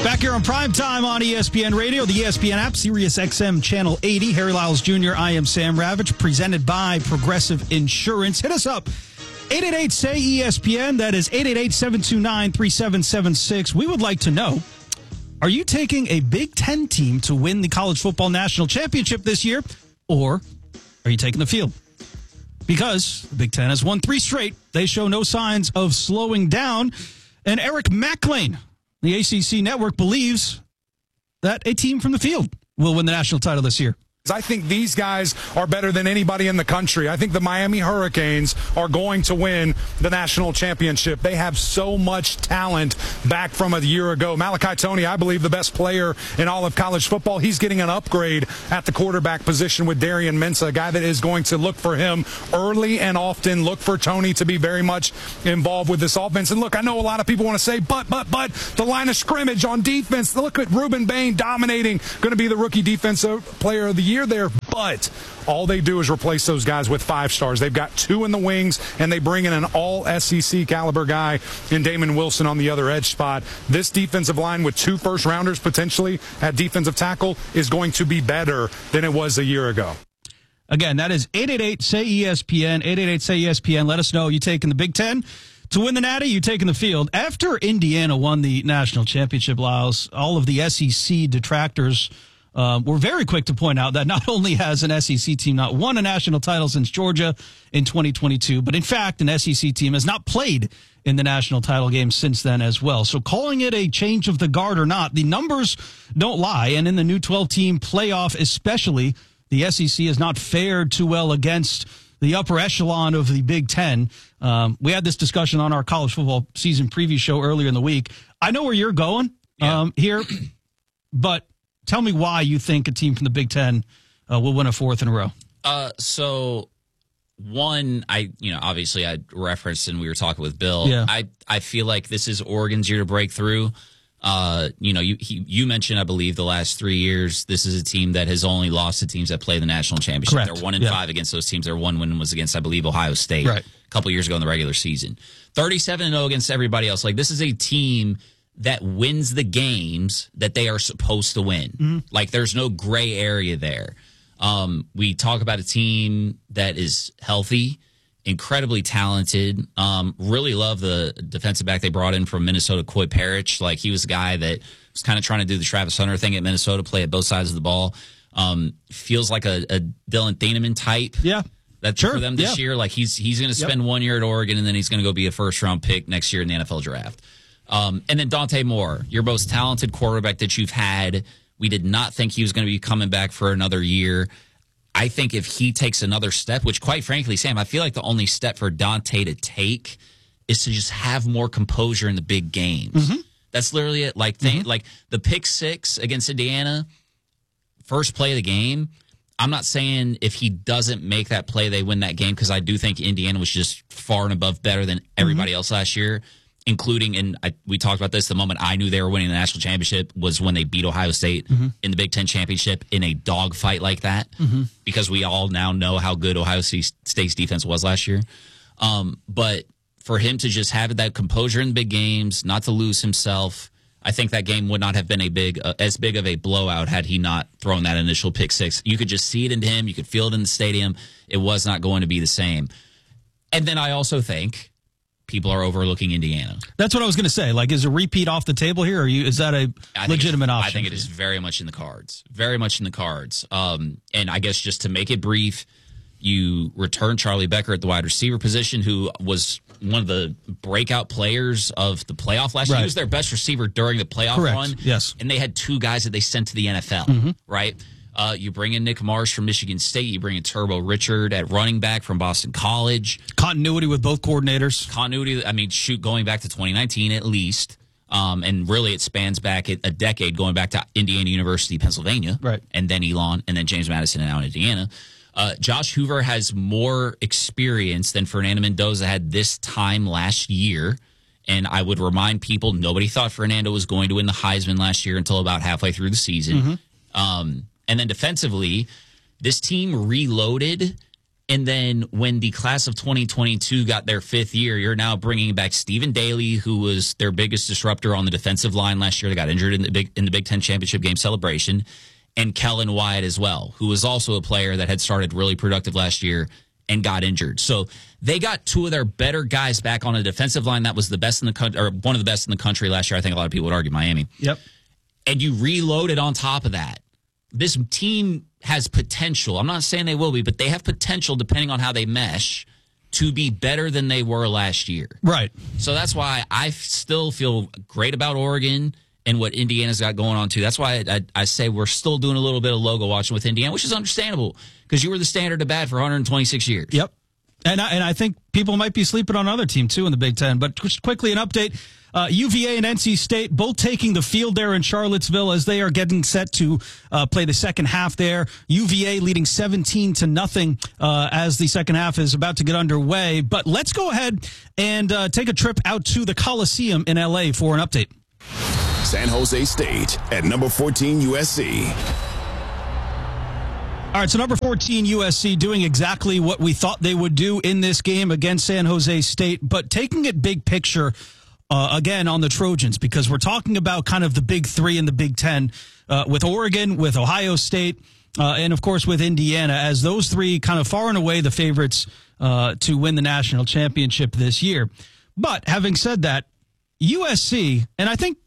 Back here on Primetime on ESPN Radio, the ESPN app, Sirius XM Channel 80. Harry Lyles Jr., I am Sam Ravitch, presented by Progressive Insurance. Hit us up, 888-SAY-ESPN. That is 888-729-3776. We would like to know, are you taking a Big Ten team to win the College Football National Championship this year, or are you taking the field? Because the Big Ten has won 3 straight. They show no signs of slowing down. And Eric McLean, the ACC network, believes that a team from the field will win the national title this year. I think these guys are better than anybody in the country. I think the Miami Hurricanes are going to win the national championship. They have so much talent back from a year ago. Malachi Toney, I believe, the best player in all of college football. He's getting an upgrade at the quarterback position with Darian Mensah, a guy that is going to look for him early and often, look for Toney to be very much involved with this offense. And look, I know a lot of people want to say, but, the line of scrimmage on defense, look at Ruben Bain dominating, going to be the rookie defensive player of the year there, but all they do is replace those guys with 5 stars. They've got 2 in the wings, and they bring in an all-SEC caliber guy in Damon Wilson on the other edge spot. This defensive line with 2 first-rounders potentially at defensive tackle is going to be better than it was a year ago. Again, that is 888-SAY-ESPN, 888-SAY-ESPN. Let us know, you taking the Big Ten to win the Natty, you taking the field. After Indiana won the national championship, Lyles, all of the SEC detractors we're very quick to point out that not only has an SEC team not won a national title since Georgia in 2022, but in fact, an SEC team has not played in the national title game since then as well. So calling it a change of the guard or not, the numbers don't lie. And in the new 12-team playoff especially, the SEC has not fared too well against the upper echelon of the Big Ten. We had this discussion on our college football season preview show earlier in the week. I know where you're going here, but tell me why you think a team from the Big Ten will win a 4th in a row. So one, obviously I referenced and we were talking with Bill. Yeah. I feel like this is Oregon's year to break through. You mentioned, I believe, the last 3 years, this is a team that has only lost to teams that play the national championship. Correct. They're 1-5 against those teams. Their one win was against, I believe, Ohio State a couple years ago in the regular season. 37-0 against everybody else. Like, this is a team that wins the games that they are supposed to win. Mm-hmm. Like, there's no gray area there. We talk about a team that is healthy, incredibly talented. Really love the defensive back they brought in from Minnesota, Coy Parrish. Like, he was a guy that was kind of trying to do the Travis Hunter thing at Minnesota, play at both sides of the ball. Feels like a Dylan Thieneman type. Yeah. That's for them this year. Like, he's going to spend 1 year at Oregon, and then he's going to go be a first-round pick next year in the NFL draft. And then Dante Moore, your most talented quarterback that you've had. We did not think he was going to be coming back for another year. I think if he takes another step, which quite frankly, Sam, I feel like the only step for Dante to take is to just have more composure in the big games. Mm-hmm. That's literally it. Like, like the pick 6 against Indiana, first play of the game. I'm not saying if he doesn't make that play, they win that game, because I do think Indiana was just far and above better than everybody else last year. Including, and we talked about this, the moment I knew they were winning the national championship was when they beat Ohio State in the Big Ten championship in a dogfight like that, because we all now know how good Ohio State's defense was last year. But for him to just have that composure in big games, not to lose himself, I think that game would not have been as big of a blowout had he not thrown that initial pick 6. You could just see it in him. You could feel it in the stadium. It was not going to be the same. And then I also think people are overlooking Indiana. That's what I was going to say. Like, is a repeat off the table here, or is that a legitimate option? I think it is very much in the cards. Very much in the cards. And I guess just to make it brief, you return Charlie Becker at the wide receiver position, who was one of the breakout players of the playoff last year. He was their best receiver during the playoff run. Yes. And they had 2 guys that they sent to the NFL, right? You bring in Nick Marsh from Michigan State. You bring in Turbo Richard at running back from Boston College. Continuity with both coordinators. Continuity, I mean, going back to 2019 at least. And really it spans back a decade, going back to Indiana University, Pennsylvania. Right. And then Elon, and then James Madison, and now in Indiana. Josh Hoover has more experience than Fernando Mendoza had this time last year. And I would remind people, nobody thought Fernando was going to win the Heisman last year until about halfway through the season. And then defensively, this team reloaded And then when the class of 2022 got their fifth year, you're now bringing back Stephen Daly, who was their biggest disruptor on the defensive line last year. They got injured in the Big Ten championship game celebration, and Kellen Wyatt as well, who was also a player that had started really productive last year and got injured. So they got two of their better guys back on a defensive line that was the best in the country, or one of the best in the country last year. I think a lot of people would argue Miami. Yep. And you reloaded on top of that. This team has potential. I'm not saying they will be, but they have potential, depending on how they mesh, to be better than they were last year. Right. So that's why I still feel great about Oregon and what Indiana's got going on, too. That's why I say we're still doing a little bit of logo watching with Indiana, which is understandable because you were the standard of bad for 126 years. Yep. And I think people might be sleeping on another team, too, in the Big Ten. But just quickly, an update. UVA and NC State both taking the field there in Charlottesville as they are getting set to play the second half there. UVA leading 17-0 as the second half is about to get underway. But let's go ahead and take a trip out to the Coliseum in L.A. for an update. San Jose State at number 14 USC. All right, so number 14 USC doing exactly what we thought they would do in this game against San Jose State, but taking it big picture again on the Trojans, because we're talking about kind of the big three in the Big Ten with Oregon, with Ohio State, and of course with Indiana, as those three kind of far and away the favorites to win the national championship this year. But having said that, USC, and I think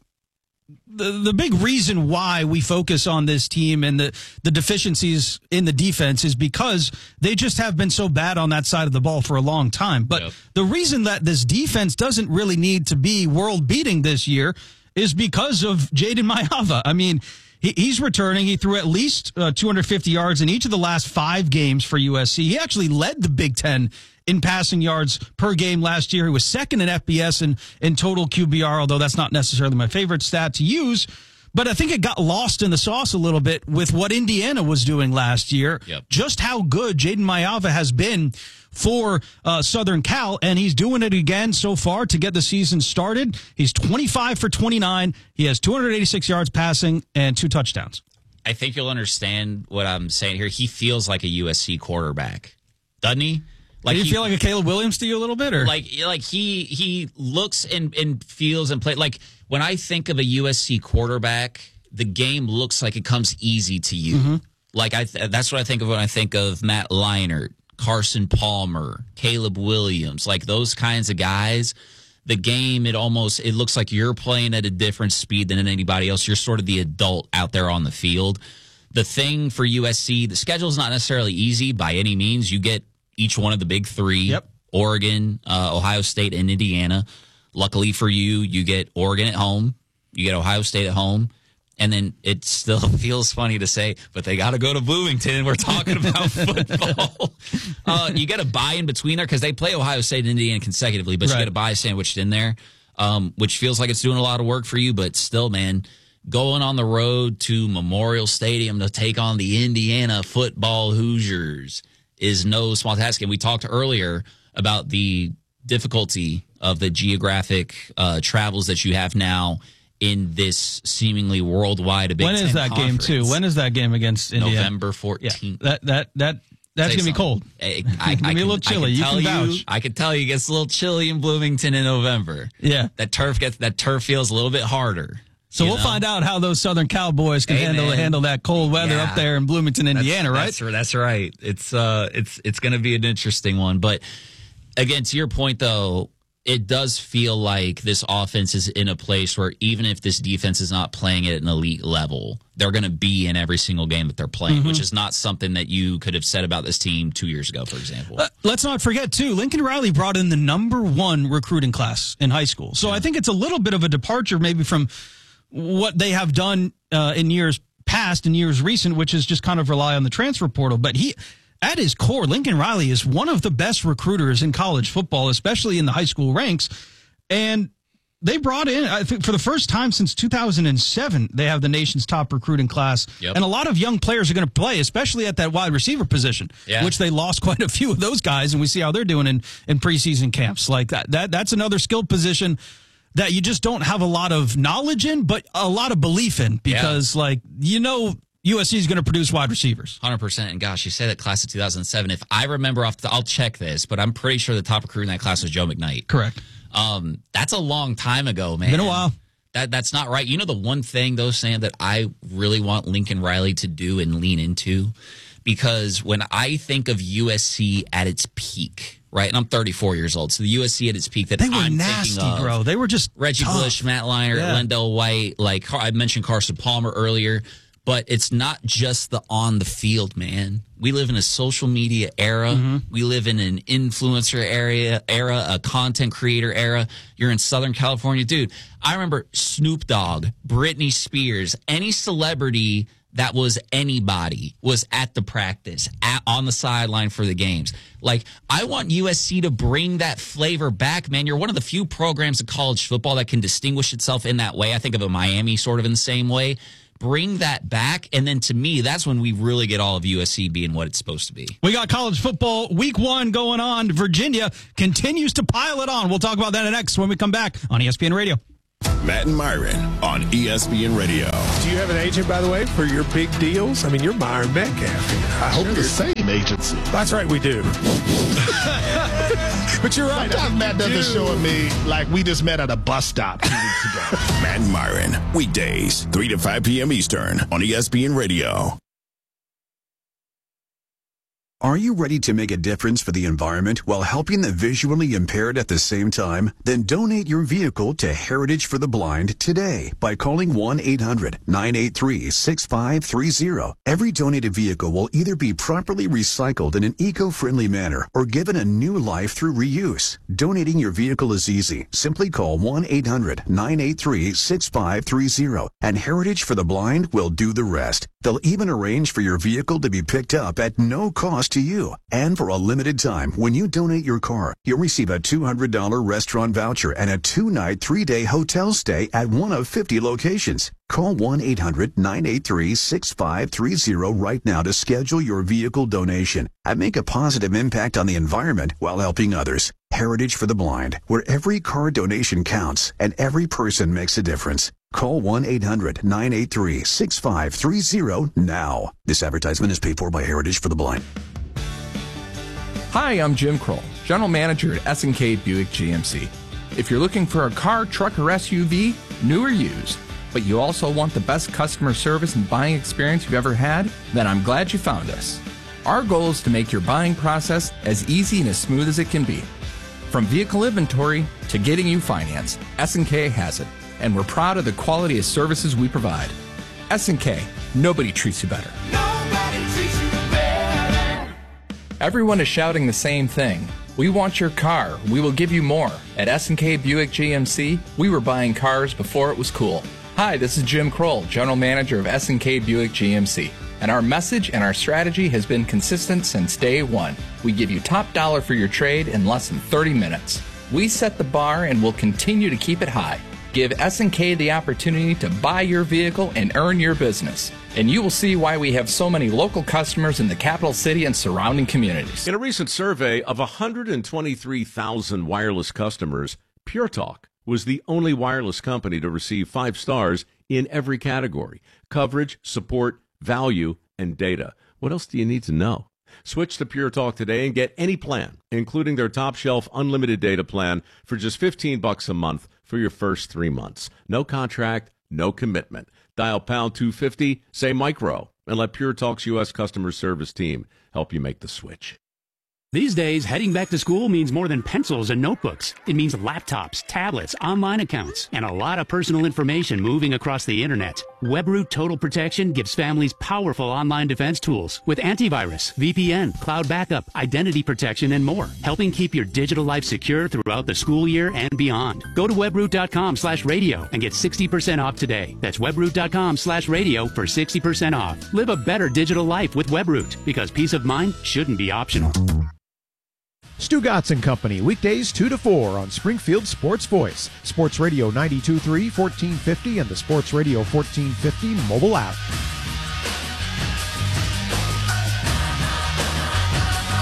the big reason why we focus on this team and the deficiencies in the defense is because they just have been so bad on that side of the ball for a long time. But the reason that this defense doesn't really need to be world-beating this year is because of Jaden Maiava. I mean, he's returning. He threw at least 250 yards in each of the last 5 games for USC. He actually led the Big Ten in passing yards per game last year. He was second in FBS and in total QBR, although that's not necessarily my favorite stat to use. But I think it got lost in the sauce a little bit with what Indiana was doing last year. Just how good Jaden Maiava has been for Southern Cal, and he's doing it again so far to get the season started. He's 25 for 29. He has 286 yards passing and 2 touchdowns. I think you'll understand what I'm saying here. He feels like a USC quarterback, doesn't he? Like, do you feel like a Caleb Williams to you a little bit, or like he looks and feels and play like when I think of a USC quarterback, the game looks like it comes easy to you. Mm-hmm. Like that's what I think of when I think of Matt Leinart, Carson Palmer, Caleb Williams, like those kinds of guys. The game, it looks like you're playing at a different speed than anybody else. You're sort of the adult out there on the field. The thing for USC, the schedule's not necessarily easy by any means. You get each one of the big three, Oregon, Ohio State, and Indiana. Luckily for you, you get Oregon at home, you get Ohio State at home, and then it still feels funny to say, but they got to go to Bloomington. We're talking about football. You get a bye in between there because they play Ohio State and Indiana consecutively, but you get a bye sandwiched in there, which feels like it's doing a lot of work for you, but still, man, going on the road to Memorial Stadium to take on the Indiana football Hoosiers is no small task. And we talked earlier about the difficulty of the geographic travels that you have now in this seemingly worldwide Big Ten When is that conference. game, too? When is that game against Indiana? November 14th. Yeah, that's going to be cold. It's going to be a little chilly. You can vouch. I can tell you it gets a little chilly in Bloomington in November. Yeah. That turf feels a little bit harder. So we'll find out how those Southern Cowboys can handle that cold weather up there in Bloomington, Indiana, right? That's right. It's going to be an interesting one. But again, to your point, though, it does feel like this offense is in a place where even if this defense is not playing at an elite level, they're going to be in every single game that they're playing, which is not something that you could have said about this team 2 years ago, for example. Let's not forget, too, Lincoln Riley brought in the #1 recruiting class in high school. So I think it's a little bit of a departure maybe from what they have done in years past and years recent, which is just kind of rely on the transfer portal. But at his core, Lincoln Riley is one of the best recruiters in college football, especially in the high school ranks. And they brought in, I think for the first time since 2007, they have the nation's top recruiting class. And a lot of young players are going to play, especially at that wide receiver position, which they lost quite a few of those guys. And we see how they're doing in preseason camps. Like that's another skilled position that you just don't have a lot of knowledge in, but a lot of belief in, because USC is going to produce wide receivers. 100%. And gosh, you say that class of 2007. If I remember I'll check this, but I'm pretty sure the top recruit in that class was Joe McKnight. Correct. That's a long time ago, man. Been a while. That's not right. You know the one thing, though, Sam, that I really want Lincoln Riley to do and lean into? Because when I think of USC at its peak, right, and I'm 34 years old, so the USC at its peak that they were I'm nasty, thinking of, bro. They were just Reggie tough. Bush, Matt Leinart, Lendell White, like I mentioned Carson Palmer earlier. But it's not just the on the field, man. We live in a social media era. Mm-hmm. We live in an influencer era, a content creator era. You're in Southern California. Dude, I remember Snoop Dogg, Britney Spears, any celebrity that was anybody was at the practice, on the sideline for the games. Like, I want USC to bring that flavor back, man. You're one of the few programs in college football that can distinguish itself in that way. I think of a Miami sort of in the same way. Bring that back, and then to me, that's when we really get all of USC being what it's supposed to be. We got college football week 1 going on. Virginia continues to pile it on. We'll talk about that next when we come back on ESPN Radio. Matt and Myron on ESPN Radio. Do you have an agent, by the way, for your big deals? I mean, you're Myron Metcalf here. I hope the same agency. That's right, we do. But you're right. Sometimes Matt doesn't show me like we just met at a bus stop 2 weeks ago. Matt and Myron, weekdays, 3 to 5 p.m. Eastern on ESPN Radio. Are you ready to make a difference for the environment while helping the visually impaired at the same time? Then donate your vehicle to Heritage for the Blind today by calling 1-800-983-6530. Every donated vehicle will either be properly recycled in an eco-friendly manner or given a new life through reuse. Donating your vehicle is easy. Simply call 1-800-983-6530 and Heritage for the Blind will do the rest. They'll even arrange for your vehicle to be picked up at no cost to you. And for a limited time, when you donate your car, you'll receive a $200 restaurant voucher and a 2-night, 3-day hotel stay at one of 50 locations. Call 1-800-983-6530 right now to schedule your vehicle donation and make a positive impact on the environment while helping others. Heritage for the Blind, where every car donation counts and every person makes a difference. Call 1-800-983-6530 now. This advertisement is paid for by Heritage for the Blind. Hi, I'm Jim Kroll, General Manager at S&K Buick GMC. If you're looking for a car, truck, or SUV, new or used, but you also want the best customer service and buying experience you've ever had, then I'm glad you found us. Our goal is to make your buying process as easy and as smooth as it can be. From vehicle inventory to getting you financed, S&K has it, and we're proud of the quality of services we provide. S&K, nobody treats you better. Nobody treats you better. Everyone is shouting the same thing. We want your car. We will give you more. At S&K Buick GMC, we were buying cars before it was cool. Hi, this is Jim Kroll, General Manager of S&K Buick GMC. And our message and our strategy has been consistent since day one. We give you top dollar for your trade in less than 30 minutes. We set the bar and will continue to keep it high. Give S&K the opportunity to buy your vehicle and earn your business. And you will see why we have so many local customers in the capital city and surrounding communities. In a recent survey of 123,000 wireless customers, Pure Talk was the only wireless company to receive 5 stars in every category: coverage, support, value, and data. What else do you need to know? Switch to Pure Talk today and get any plan, including their top shelf unlimited data plan, for just $15 a month for your first 3 months. No contract, no commitment. Dial pound 250, say micro, and let Pure Talk's U.S. customer service team help you make the switch. These days, heading back to school means more than pencils and notebooks. It means laptops, tablets, online accounts, and a lot of personal information moving across the internet. WebRoot Total Protection gives families powerful online defense tools with antivirus, VPN, cloud backup, identity protection, and more, helping keep your digital life secure throughout the school year and beyond. Go to webroot.com/radio and get 60% off today. That's webroot.com/radio for 60% off. Live a better digital life with WebRoot, because peace of mind shouldn't be optional. Stu Gotts & Company, weekdays 2 to 4 on Springfield Sports Voice, Sports Radio 92.3, 1450, and the Sports Radio 1450 mobile app.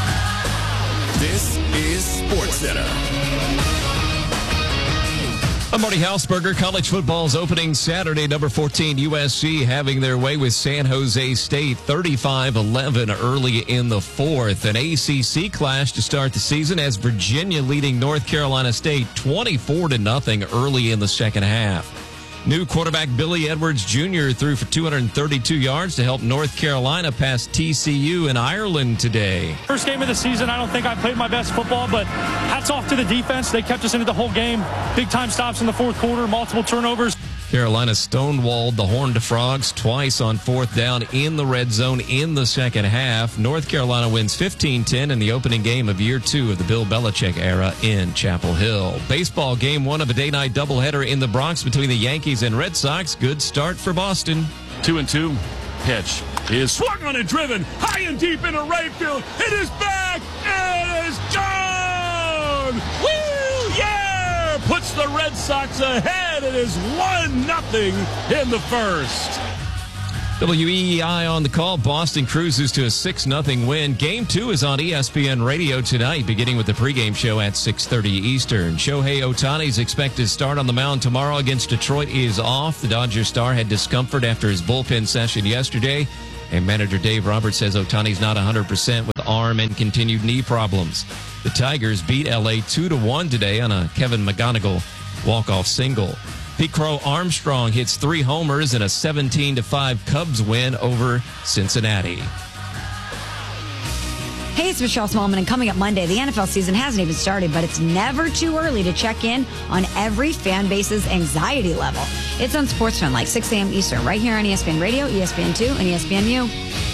This is SportsCenter. I'm Marty Hausberger. College football's opening Saturday. Number 14 USC having their way with San Jose State 35-11 early in the fourth. An ACC clash to start the season as Virginia leading North Carolina State 24-0 early in the second half. New quarterback Billy Edwards Jr. threw for 232 yards to help North Carolina pass TCU in Ireland today. First game of the season, I don't think I played my best football, but hats off to the defense. They kept us into the whole game. Big time stops in the fourth quarter, multiple turnovers. Carolina stonewalled the Horned Frogs twice on fourth down in the red zone in the second half. North Carolina wins 15-10 in the opening game of year 2 of the Bill Belichick era in Chapel Hill. Baseball game 1 of a day-night doubleheader in the Bronx between the Yankees and Red Sox. Good start for Boston. 2-2. Pitch is swung on and driven high and deep into right field. It is back. It is gone. Woo! Yeah! Puts the Red Sox ahead. It is 1-0 in the first. WEEI on the call. Boston cruises to a 6-0 win. Game 2 is on ESPN Radio tonight, beginning with the pregame show at 6:30 Eastern. Shohei Ohtani's expected start on the mound tomorrow against Detroit is off. The Dodgers star had discomfort after his bullpen session yesterday, and manager Dave Roberts says Ohtani's not 100% with arm and continued knee problems. The Tigers beat LA 2-1 today on a Kevin McGonigal walk-off single. Pete Crow Armstrong hits 3 homers in a 17-5 Cubs win over Cincinnati. Hey, it's Michelle Smallman, and coming up Monday, the NFL season hasn't even started, but it's never too early to check in on every fan base's anxiety level. It's on SportsFan, like 6 a.m. Eastern, right here on ESPN Radio, ESPN2, and ESPNU.